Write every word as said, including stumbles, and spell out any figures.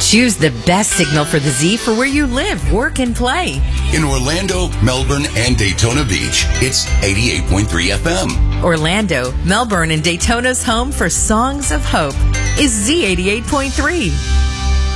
Choose the best signal for the Z for where you live, work, and play. In Orlando, Melbourne, and Daytona Beach, it's eighty-eight point three F M. Orlando, Melbourne, and Daytona's home for Songs of Hope is Z eighty-eight point three.